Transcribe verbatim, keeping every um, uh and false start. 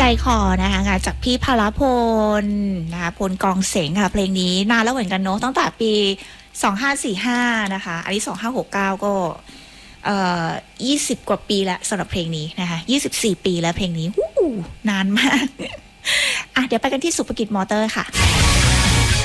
ใจคอนะคะงานจากพี่พลพลนะคะพลกองเสงค่ะเพลงนี้นานแล้วเหมือนกันเนาะตั้งแต่ปีสองพันห้าร้อยสี่สิบห้านะคะอันนี้สองพันห้าร้อยหกสิบเก้าก็เอ่อยี่สิบกว่าปีแล้วสำหรับเพลงนี้นะคะยี่สิบสี่ปีแล้วเพลงนี้วู้นานมากอ่ะเดี๋ยวไปกันที่สุภกิจมอเตอร์ค่ะ